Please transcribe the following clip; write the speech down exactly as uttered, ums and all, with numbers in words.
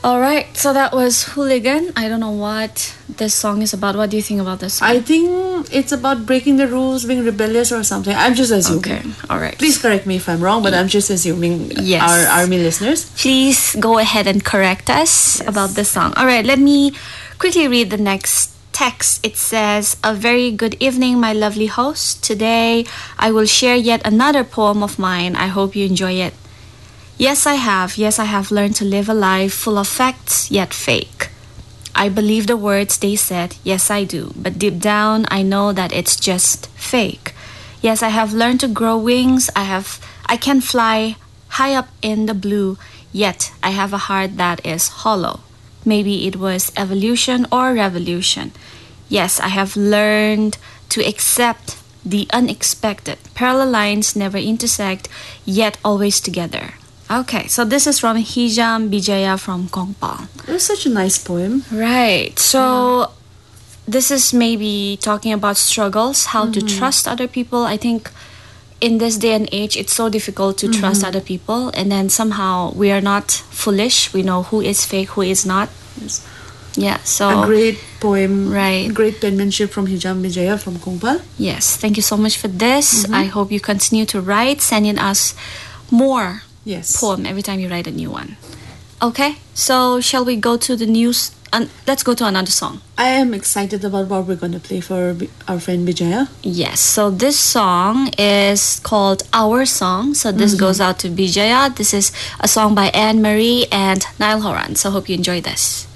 All right, so that was Hooligan. I don't know what this song is about. What do you think about this song? I think it's about breaking the rules, being rebellious or something. I'm just assuming. Okay, all right. Please correct me if I'm wrong, but I'm just assuming. Yes. Our army listeners. Please go ahead and correct us Yes. about this song. All right, let me quickly read the next text. It says, "A very good evening, my lovely host. Today, I will share yet another poem of mine. I hope you enjoy it. Yes, I have. Yes, I have learned to live a life full of facts, yet fake. I believe the words they said. Yes, I do. But deep down, I know that it's just fake. Yes, I have learned to grow wings. I have, I can fly high up in the blue. Yet, I have a heart that is hollow. Maybe it was evolution or revolution. Yes, I have learned to accept the unexpected. Parallel lines never intersect, yet always together." Okay, so this is from Hijam Bijaya from Kongpal. It was such a nice poem. Right. So yeah. This is maybe talking about struggles, how mm-hmm. to trust other people. I think in this day and age, it's so difficult to mm-hmm. trust other people. And then somehow we are not foolish. We know who is fake, who is not. Yes. Yeah, so... A great poem. Right. Great penmanship from Hijam Bijaya from Kongpal. Yes, thank you so much for this. Mm-hmm. I hope you continue to write, send in us more yes. poem every time you write a new one. Okay, so shall we go to the news? And let's go to another song. I am excited about what we're going to play for our friend Bijaya. Yes, so this song is called Our Song. So this mm-hmm. goes out to Bijaya. This is a song by Anne Marie and Niall Horan. So hope you enjoy this.